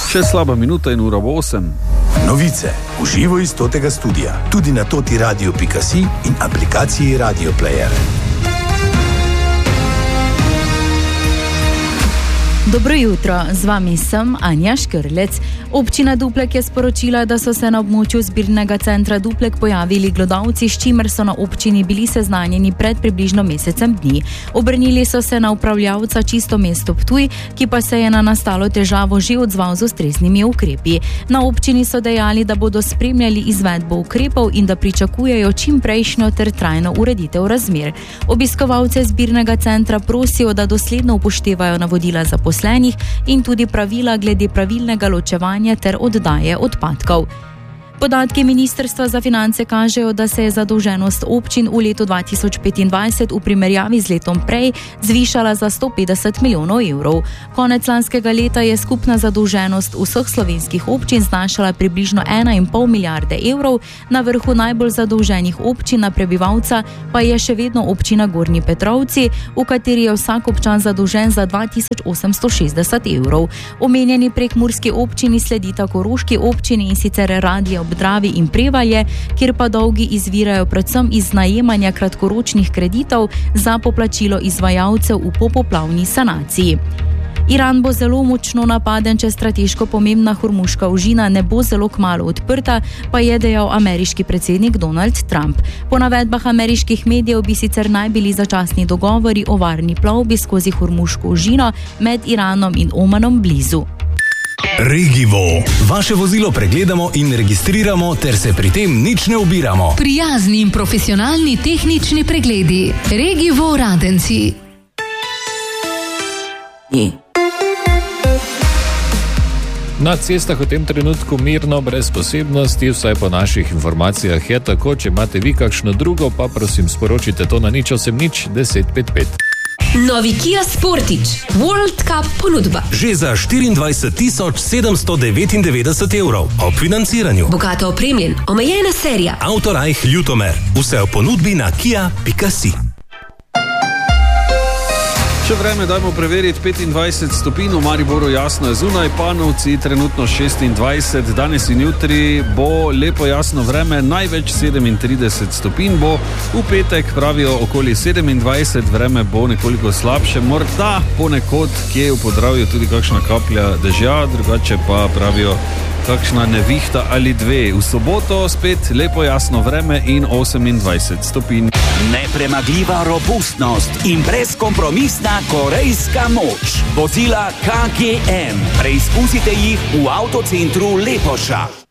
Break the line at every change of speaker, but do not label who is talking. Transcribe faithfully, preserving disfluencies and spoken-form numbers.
Še slaba minuta in ura bo osem.
Novice v živo iz totega studia, tudi na toti radio pika si in aplikaciji Radio Player.
Dobro jutro, z vami sem Anja Škrlec. Občina Duplek je sporočila, da so se na območju zbirnega centra Duplek pojavili glodavci, s čimer so na občini bili seznanjeni pred približno mesecem dni. Obrnili so se na upravljavca Čisto mesto Ptuj, ki pa se je na nastalo težavo že odzval z ustreznimi ukrepi. Na občini so dejali, da bodo spremljali izvedbo ukrepov in da pričakujejo čim prejšnjo ter trajno ureditev razmer. Obiskovalce zbirnega centra prosijo, da dosledno upoštevajo navodila zaposlenih in tudi pravila glede pravilnega ločevanja ter oddaje odpadkov. Podatki Ministrstva za finance kažejo, da se je zadolženost občin v letu dva tisoč petindvajset v primerjavi z letom prej zvišala za sto petdeset milijonov evrov. Konec lanskega leta je skupna zadolženost vseh slovenskih občin znašala približno ena in pol milijarde evrov, na vrhu najbolj zadolženih občin na prebivalca pa je še vedno občina Gornji Petrovci, v kateri je vsak občan zadolžen za dva tisoč osemsto šestdeset evrov. Omenjeni prekmurski občini sledita koroški občini, in sicer Radje ob Dravi in Prevalje, kjer pa dolgi izvirajo predvsem iz najemanja kratkoročnih kreditov za poplačilo izvajalcev v popoplavni sanaciji. Iran bo zelo močno napaden, če strateško pomembna Hormuška ožina ne bo zelo kmalu odprta, pa je dejal ameriški predsednik Donald Trump. Po navedbah ameriških medijev bi sicer naj bili začasni dogovori o varni plovbi skozi Hormuško ožino med Iranom in Omanom blizu.
Regivo. Vaše vozilo pregledamo in registriramo, ter se pri tem nič ne ubiramo.
Prijazni in profesionalni tehnični pregledi. Regivo Radenci.
Na cestah v tem trenutku mirno, brez posebnosti, vsaj po naših informacijah je tako. Če imate vi kakšno drugo, pa prosim sporočite to na nič osem nič deset pet pet.
Novi Kia Sportage World Cup ponudba.
Že za štiriindvajset tisoč sedemsto devetindevetdeset evrov ob financiranju.
Bogato opremljen, omejena serija.
Autorajh Ljutomer. Vse v ponudbi na kia pika si.
Če vreme dajmo preveriti, petindvajset stopinj, v Mariboru jasno je zunaj, Panovci trenutno šestindvajset, danes in jutri bo lepo jasno vreme, največ sedemintrideset stopinj bo, v petek pravijo okoli sedemindvajset, vreme bo nekoliko slabše, morda ponekod, kje v Podravju tudi kakšna kaplja dežja, drugače pa pravijo kakšna nevihta ali dve. V soboto spet lepo jasno vreme in osemindvajset stopinj.
Nepremagljiva robustnost in brezkompromisna korejska moč. Vozila K G M. Preizkusite jih v avtocentru Lepoša.